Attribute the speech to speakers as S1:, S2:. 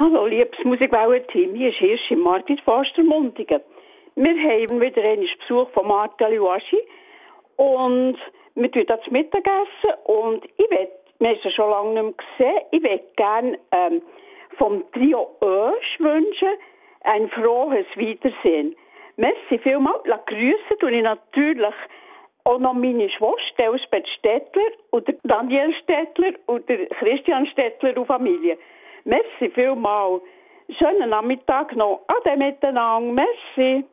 S1: Hallo, liebes Musikwellen-Team. Hier ist Hirsch im Margit Forster Mundigen. Wir haben wieder einen Besuch von Marta Liuaschi und wir tun das Mittagessen und wir haben es schon lange nicht mehr gesehen. Ich möchte gerne vom Trio Ösch wünschen ein frohes Wiedersehen. Merci vielmals. Grüße tue ich natürlich auch noch meine Schwester Elsbeth Stettler und der Daniel Stettler und der Christian Stettler und Familie. Merci vielmals. Schönen Nachmittag noch. Ade miteinander. Merci.